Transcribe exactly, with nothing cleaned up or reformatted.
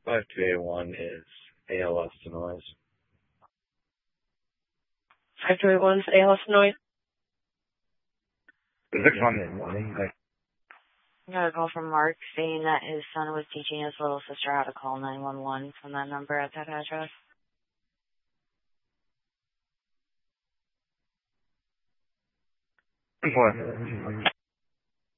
five two eight one is A L S Denoise. five two eight one is A L S Denoise. six one one. I got a call from Mark saying that his son was teaching his little sister how to call nine one one from that number at that address. What?